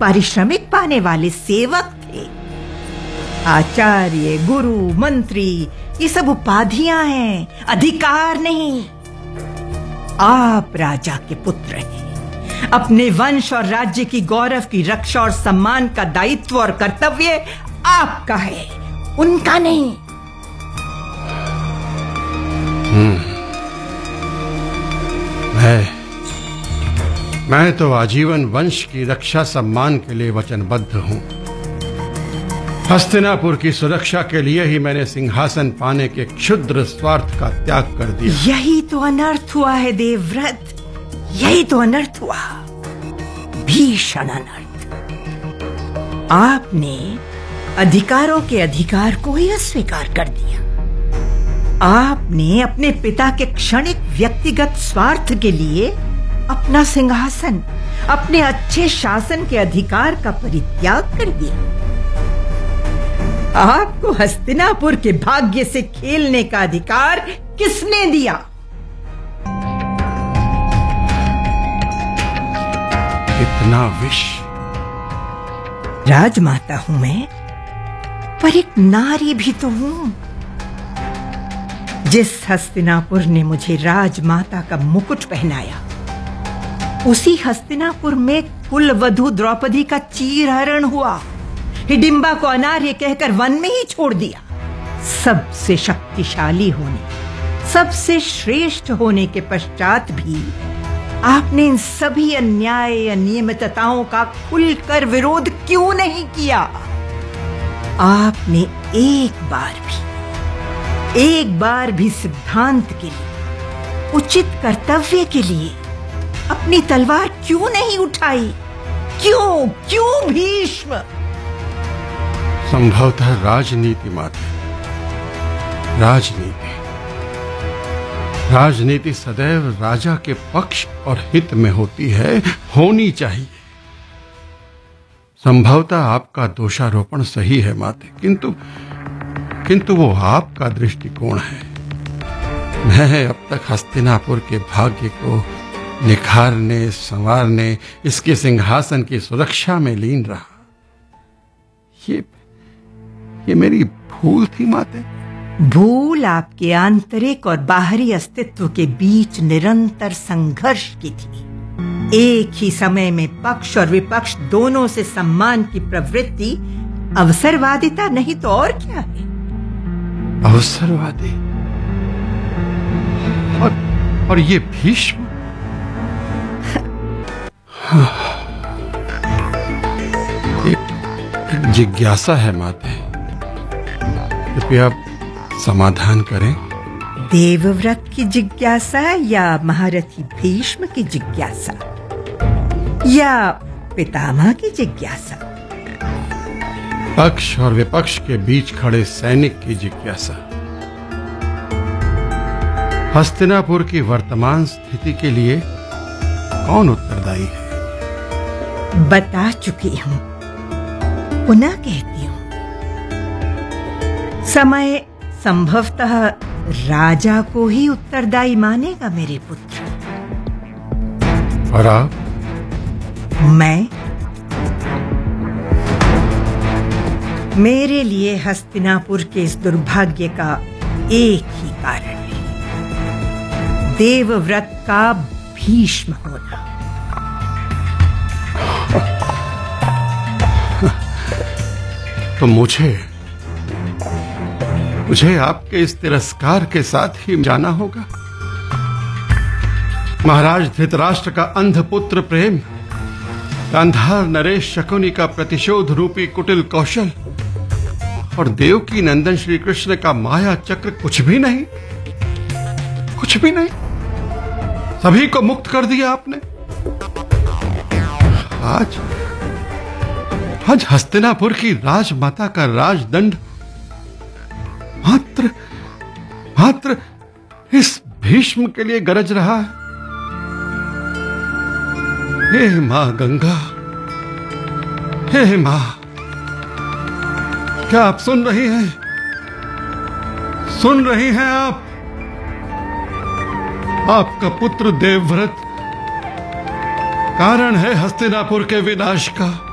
पारिश्रमिक पाने वाले सेवक थे। आचार्य, गुरु, मंत्री ये सब उपाधियां हैं, अधिकार नहीं। आप राजा के पुत्र हैं। अपने वंश और राज्य की गौरव की रक्षा और सम्मान का दायित्व और कर्तव्य आपका है, उनका नहीं। मैं तो आजीवन वंश की रक्षा सम्मान के लिए वचनबद्ध हूं। हस्तिनापुर की सुरक्षा के लिए ही मैंने सिंहासन पाने के क्षुद्र स्वार्थ का त्याग कर दिया। यही तो अनर्थ हुआ है देवव्रत, यही तो अनर्थ हुआ, भीषण अनर्थ। आपने अधिकारों के अधिकार को ही अस्वीकार कर दिया। आपने अपने पिता के क्षणिक व्यक्तिगत स्वार्थ के लिए अपना सिंहासन, अपने अच्छे शासन के अधिकार का परित्याग कर दिया। आपको हस्तिनापुर के भाग्य से खेलने का अधिकार किसने दिया? इतना विष। राजमाता हूं मैं, पर एक नारी भी तो हूं। जिस हस्तिनापुर ने मुझे राजमाता का मुकुट पहनाया, उसी हस्तिनापुर में कुलवधू द्रौपदी का चीरहरण हुआ। हिडिंबा को अनार्य कहकर वन में ही छोड़ दिया। सबसे शक्तिशाली होने, सबसे श्रेष्ठ होने के पश्चात भी आपने इन सभी अन्याय अनियमितताओं का खुलकर विरोध क्यों नहीं किया? आपने एक बार भी सिद्धांत के लिए, उचित कर्तव्य के लिए अपनी तलवार क्यों नहीं उठाई? क्यों भीष्म? संभवतः राजनीति माते। राजनीति सदैव राजा के पक्ष और हित में होती है, होनी चाहिए। संभवतः आपका दोषारोपण सही है माते, किंतु वो आपका दृष्टिकोण है। मैं अब तक हस्तिनापुर के भाग्य को निखारने, संवारने, इसके सिंहासन की सुरक्षा में लीन रहा। ये मेरी भूल थी माते। भूल आपके आंतरिक और बाहरी अस्तित्व के बीच निरंतर संघर्ष की थी। एक ही समय में पक्ष और विपक्ष दोनों से सम्मान की प्रवृत्ति अवसरवादिता नहीं तो और क्या है? अवसरवादी और ये भीष्म। एक जिज्ञासा है माते, कृपया समाधान करें। देवव्रत की जिज्ञासा या महारथी भीष्म की जिज्ञासा या पितामह की जिज्ञासा? पक्ष और विपक्ष के बीच खड़े सैनिक की जिज्ञासा। हस्तिनापुर की वर्तमान स्थिति के लिए कौन उत्तरदायी है? बता चुकी हूं, पुनः कहती हूं। समय संभवतः राजा को ही उत्तरदायी मानेगा मेरे पुत्र। और आप? मैं? मेरे लिए हस्तिनापुर के इस दुर्भाग्य का एक ही कारण है, देवव्रत का भीष्म होना। तो मुझे आपके इस तिरस्कार के साथ ही जाना होगा। महाराज धृतराष्ट्र का अंधपुत्र प्रेम, गांधार नरेश शकुनी का प्रतिशोध रूपी कुटिल कौशल और देवकी नंदन श्री कृष्ण का माया चक्र कुछ भी नहीं, कुछ भी नहीं। सभी को मुक्त कर दिया आपने। आज हस्तिनापुर की राजमाता का राजदंड मात्र इस भीष्म के लिए गरज रहा है। हे मां गंगा, हे मां, क्या आप सुन रही हैं? सुन रही हैं आप? आपका पुत्र देवव्रत कारण है हस्तिनापुर के विनाश का।